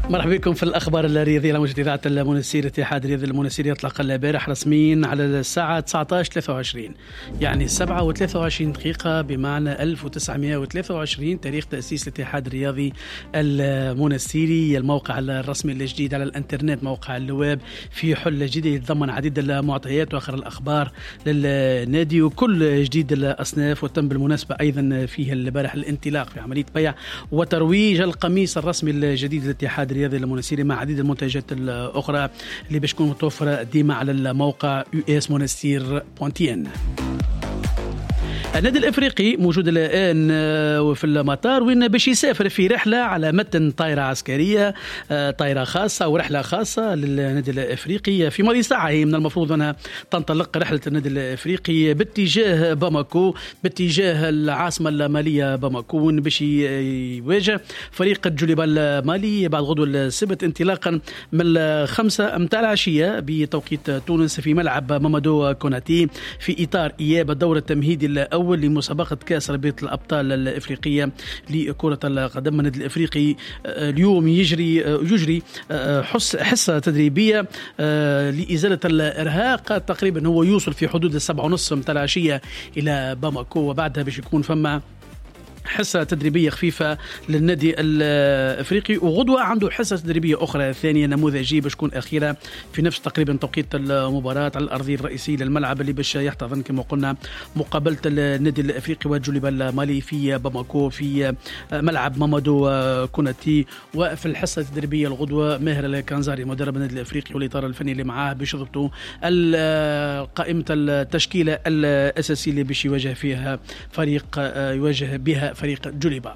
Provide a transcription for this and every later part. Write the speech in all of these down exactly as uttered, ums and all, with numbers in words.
مرحبا بكم في الأخبار الرياضية على موجة إذاعة المنستير. الاتحاد الرياضي المنستيري يطلق البارح رسميا على الساعة تسعة عشر وثلاثة وعشرين، يعني سبعة وثلاثة وعشرين دقيقة، بمعنى ألف وتسعمائة وثلاثة وعشرين تاريخ تأسيس الاتحاد الرياضي المنستيري، الموقع الرسمي الجديد على الانترنت، موقع اللواب في حل جديد يتضمن عديد المعطيات وآخر الأخبار للنادي وكل جديد الأصناف. وتم بالمناسبة أيضا فيه البارح الانطلاق في عملية بيع وترويج القميص الرسمي الجديد للاتحاد الرياضي المنستيري مع عديد المنتجات الأخرى اللي باش تكون متوفرة ديما على الموقع يو اس مونستير دوت ان. النادي الافريقي موجود الان في المطار وين باش يسافر في رحله على متن طائره عسكريه، طائره خاصه ورحله خاصه للنادي الافريقي. في ماضي ساعه هي من المفروض انها تنطلق رحله النادي الافريقي باتجاه باماكو، باتجاه العاصمه الماليه باماكو، وين باش يواجه فريق جوليبا المالي بعد غدوه السبت انطلاقا من الخمسه متاع العشيه بتوقيت تونس في ملعب مامادو كوناتي، في اطار اياب الدور التمهيدي الاول لمسابقة كأس رابطة الأبطال الإفريقية لكرة القدم. النادي الإفريقي اليوم يجري يجري حصة تدريبية لإزالة الإرهاق، تقريبا هو يوصل في حدود السبعة ونصف متاع العشية إلى باماكو، وبعدها باش يكون فما حصة تدريبية خفيفة للنادي الافريقي، وغدوة عنده حصة تدريبية اخرى ثانية نموذجية باش تكون اخيرة في نفس تقريبا توقيت المباراة على الارضية الرئيسية للملعب اللي باش يحتضن كما قلنا مقابلة النادي الافريقي وجوليبا المالي في باماكو في ملعب مامادو كوناتي. وفي الحصة التدريبية الغدوة ماهر الكنزاري مدرب النادي الافريقي والاطار الفني اللي معاه باش يضبطوا قائمة التشكيلة الاساسية اللي باش يواجه فيها فريق يواجه بها فريق جوليبا.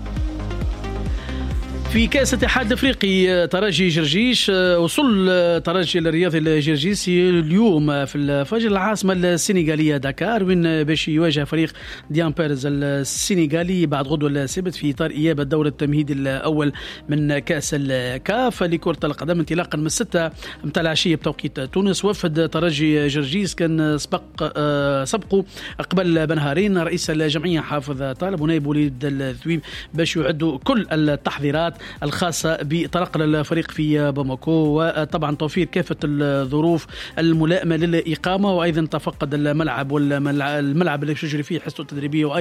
في كأس الاتحاد الافريقي ترجي جرجيش، وصل ترجي الرياضي الجرجيسي اليوم في الفجر العاصمة السنغالية دكار، وين باش يواجه فريق ديان بيرز السنغالي بعد غدوة السبت في إطار إياب الدور التمهيدي الأول من كأس الكاف لكرة القدم انطلاقا من الستة متاع العشية بتوقيت تونس. وفد ترجي جرجيس كان سبق سبقوا قبل بنهارين رئيس الجمعية حافظ طالب ونائب وليد الذويب باش يعدوا كل التحضيرات الخاصة بتنقل الفريق في باماكو، وطبعا توفير كافة الظروف الملائمة للإقامة، وأيضا تفقد الملعب والملعب اللي يجري فيه حصته التدريبية